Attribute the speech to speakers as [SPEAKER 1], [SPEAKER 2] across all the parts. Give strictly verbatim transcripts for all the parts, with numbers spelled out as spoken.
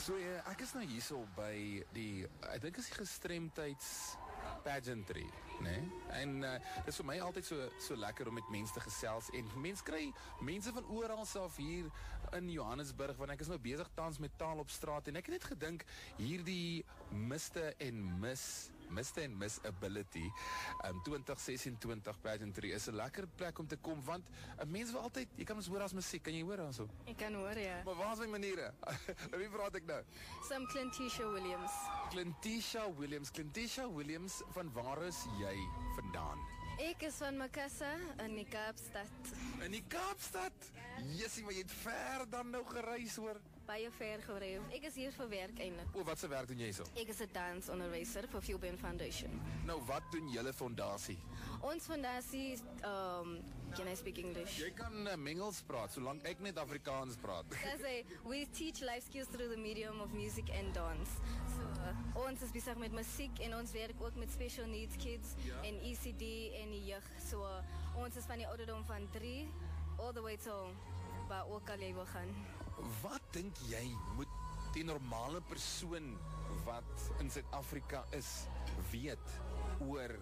[SPEAKER 1] So ja, ek is nou hierso by die, ek dink is die gestremdheids pageantry, né? En uh, dit is vir my altyd so so lekker om met mense te gesels en mense kry mense van oral af hier in Johannesburg, want ek is nou besig tans met taal op straat en ek het net gedink hierdie Mister en Miss Mister en Miss Ability um, twintig sesentwintig pageantry is 'n lekker plek om te kom, want 'n mens wil altyd, jy kan ons hoor as musiek, kan jy hoor also?
[SPEAKER 2] Ek kan hoor, ja.
[SPEAKER 1] Maar waar is my maniere? Wie praat ek nou?
[SPEAKER 2] Sam Clintisha Williams.
[SPEAKER 1] Clintisha Williams, Clintisha Williams, van waar is jy vandaan?
[SPEAKER 2] Ek is van Makassar in die Kaapstad.
[SPEAKER 1] In die Kaapstad? Jessie, maar jy het ver dan nou gereis hoor.
[SPEAKER 2] Baie ver gereis. Ek is hier vir werk eintlik.
[SPEAKER 1] O, wat se werk doen jy so?
[SPEAKER 2] Ek is 'n dansonderwyser vir Philbin Foundation.
[SPEAKER 1] Nou, wat doen julle fondasie?
[SPEAKER 2] Ons fondasie, um, can I speak English?
[SPEAKER 1] Jy kan uh, Mengels praat, solank ek net Afrikaans praat.
[SPEAKER 2] That's a, we teach life skills through the medium of music and dance. So, uh, ons is besig met musiek en ons werk ook met special needs kids ja. En E C D en die jeug. So, uh, ons is van die ouderdom van drie all the way to waar ook al jy wil gaan.
[SPEAKER 1] Wat dink jy moet die normale persoon wat in Suid-Afrika is weet oor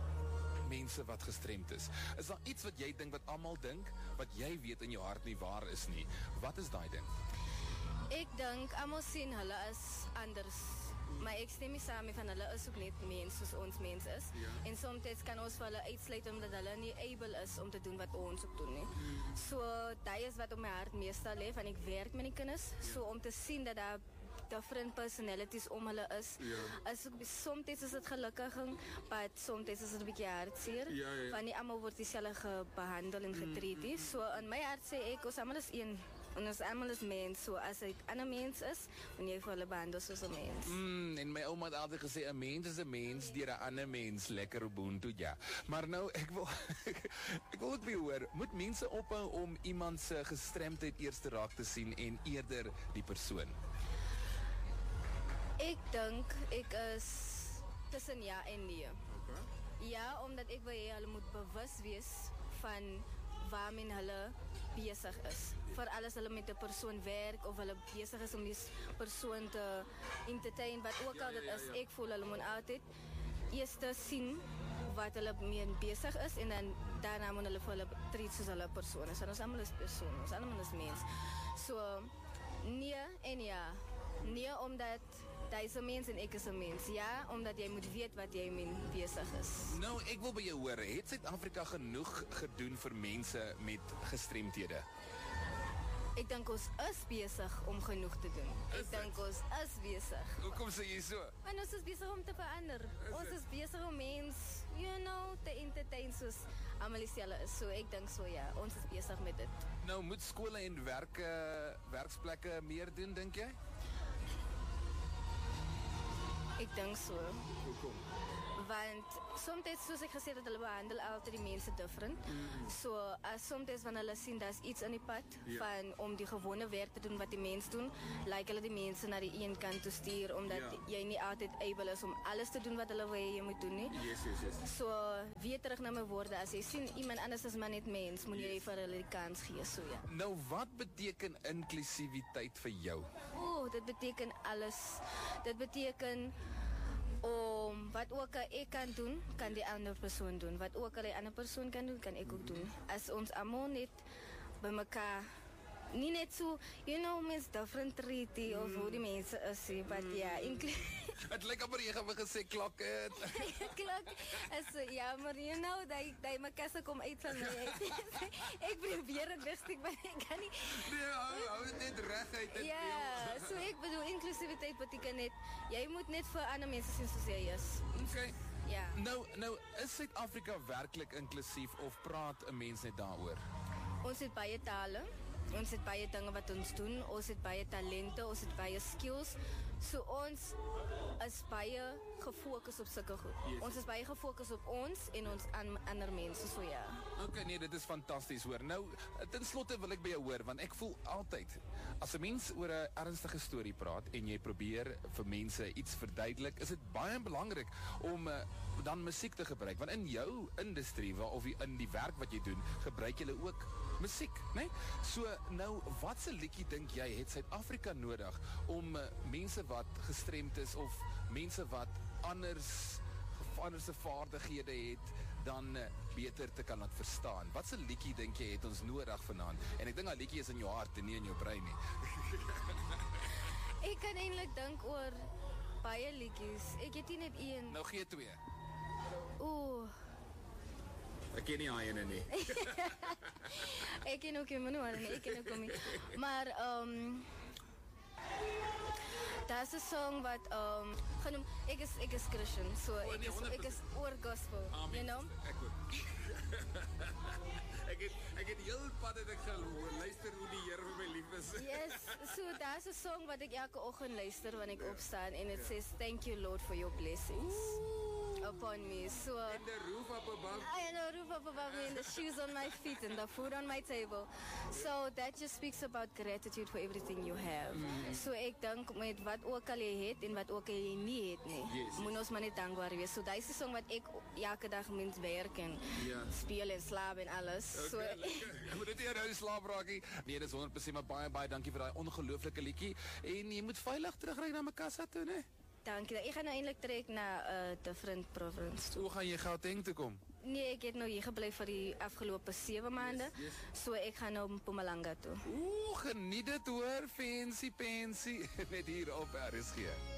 [SPEAKER 1] mense wat gestremd is? Is daar iets wat jy dink wat almal dink wat jy weet in jou hart nie waar is nie? Wat is daai ding?
[SPEAKER 2] Ek dink almal sien hulle is anders. Maar ek stem nie saam met van hulle is ook net mens soos ons mens is. Ja. En soms kan ons vir hulle uitsluit omdat hulle nie able is om te doen wat ons ook doen nie. Mm. So dit is wat op my hart meestal lê, want ek werk met die kinders, ja. So om te sien dat daar different personalities om hulle is. Ja. Is ook soms is dit gelukkiging, maar soms is dit 'n bietjie hartseer. Ja, ja, ja. Want nie almal word dieselfde behandel en getreed nie. Mm. So in my hart sê ek ons almal is een. En ons almal is mens, so as ek 'n ander mens is, en jy vir hulle behandel soos 'n mens.
[SPEAKER 1] Mm, en my ouma het altyd gesê 'n mens is 'n mens deur 'n ander mens lekker ubuntu, ja. Maar nou ek wil ek wil ook weer hoor, moet mense ophou om iemand se gestremdheid eers te raak te sien en eerder die persoon?
[SPEAKER 2] Ek dink ek is tussen ja en nee. Okay. Ja, omdat ek wil hê hulle moet bewus wees van waarmee hulle besig is. Vir alles hulle met 'n persoon werk of hulle besig is om die persoon te entertain, wat ook al dit ja, ja, ja. is. Ek voel hulle moet altyd eers sien wat hulle mee besig is en dan daarna moet hulle vir hulle treat soos hulle persoon is. En ons almal is persoon, ons almal is mens. So nee en ja. Nee, omdat jy is 'n mens en ek is 'n mens. Ja, omdat jy moet weet wat jy mee besig is.
[SPEAKER 1] Nou, ek wil by jou hoor, het Suid-Afrika genoeg gedoen vir mense met gestremthede?
[SPEAKER 2] Ek dink ons is besig om genoeg te doen. Ek dink ons is besig.
[SPEAKER 1] Hoekom sê jy so?
[SPEAKER 2] Want ons is besig om te verander. Is ons is besig om mens, you know, te entertain soos almal dieselfde is. So ek dink so ja, ons is besig met dit.
[SPEAKER 1] Nou, moet skole en werke, werksplekke meer doen, dink jy?
[SPEAKER 2] Ek dink so.
[SPEAKER 1] Hoekom?
[SPEAKER 2] Want soms soos ek gesê het, hulle behandel altyd die mense different. Mm. So as soms van hulle sien daar's iets aan die pad yeah. van om die gewone werk te doen wat die mens doen, like hulle die mense na die een kant te stuur omdat yeah. jy nie altyd able is om alles te doen wat hulle wil hê jy moet doen nie.
[SPEAKER 1] Yes, yes, yes.
[SPEAKER 2] So weer terug na my woorde, as jy sien iemand anders is maar net mens, moet jy yes. vir hulle die kans gee, so ja.
[SPEAKER 1] Nou wat beteken inklusiwiteit vir jou?
[SPEAKER 2] O, dit beteken alles. Dit beteken om wat ook al ek kan doen, kan die ander persoon doen. Wat ook al die ander persoon kan doen, kan ek ook doen. As ons almal net by mekaar, nie net so, you know, mens different treaty mm. of hoe die mense is, but mm. ja,
[SPEAKER 1] het lyk amper jy gaan gesê klok het.
[SPEAKER 2] Klok is, ja, maar you know, die, die mekaar se kom uit van my. Ek probeer het rustig, maar ek kan nie.
[SPEAKER 1] Nee, hou, hou het net reguit.
[SPEAKER 2] Ja, so ek bedoel, inklusiwiteit beteken net, jy moet net vir ander mense sien soos jy is.
[SPEAKER 1] Okay.
[SPEAKER 2] Ja.
[SPEAKER 1] Nou, nou, is Suid-Afrika werklik inklusief of praat 'n mens net daaroor?
[SPEAKER 2] Ons het baie tale. Ons het baie dinge wat ons doen, ons het baie talente, ons het baie skills. So ons is baie gefokus op sulke goed. Yes. Ons is baie gefokus op ons en ons an, ander mense, so ja.
[SPEAKER 1] Okay, nee, dit is fantasties hoor. Nou, ten slotte wil ek by jou hoor, want ek voel altyd, as 'n mens oor 'n ernstige storie praat en jy probeer vir mense iets verduidelik, is dit baie belangrik om uh, dan musiek te gebruik, want in jou industrie, of in die werk wat jy doen, gebruik jy ook musiek, né? So nou watse liedjie dink jy het Suid-Afrika nodig om uh, mense wat gestremd is of mense wat anders anderse vaardighede het dan uh, beter te kan laat verstaan. Watse liedjie dink jy het ons nodig vanaand? En ek dink daai liedjie is in jou hart en nie in jou brein nie.
[SPEAKER 2] Ek kan eintlik dink oor baie liedjies. Ek het nie net een.
[SPEAKER 1] Nou gee twee.
[SPEAKER 2] Ooh.
[SPEAKER 1] Ek ken nie daai ene nie.
[SPEAKER 2] Ek ken ook nie, maar nee, ek ken ook nie. Maar ehm um, daar's 'n song wat ehm um, genoem ek is ek is Christian, so
[SPEAKER 1] oh,
[SPEAKER 2] ek
[SPEAKER 1] nee,
[SPEAKER 2] is ek is oor gospel,
[SPEAKER 1] Amen.
[SPEAKER 2] you know?
[SPEAKER 1] Ek ook. ek het ek het heel pad het ek gehoor, luister hoe die Here vir my lief is.
[SPEAKER 2] Yes, so daar's 'n song wat ek elke oggend luister wanneer ek opstaan en it says thank you Lord for your blessings. Upon me, so
[SPEAKER 1] and the roof up above.
[SPEAKER 2] I know roof up above me and the shoes on my feet and the food on my table. So that just speaks about gratitude for everything you have. Mm. So ek dink met wat ook al jy het en wat ook al jy nie het nie,
[SPEAKER 1] yes,
[SPEAKER 2] moet ons maar net dankbaar wees. So daai is 'n song wat ek elke dag mens werk en
[SPEAKER 1] yeah.
[SPEAKER 2] speel en slaap en alles.
[SPEAKER 1] Okay,
[SPEAKER 2] so
[SPEAKER 1] ek moet dit nie nou slaap raakie. Nee, dis honderd persent maar baie baie dankie vir daai ongelooflike liedjie en jy moet veilig terugry na Makassa toe, né?
[SPEAKER 2] Dankie. Ek gaan nou eintlik trek na 'n uh, different province toe.
[SPEAKER 1] Hoe gaan jy Gauteng toe kom?
[SPEAKER 2] Nee, ek het nou hier gebly vir die afgelope sewe maande. Yes, yes. So ek gaan nou Mpumalanga toe.
[SPEAKER 1] Ooh, geniet dit hoor, fancy pensy net hier op R S G.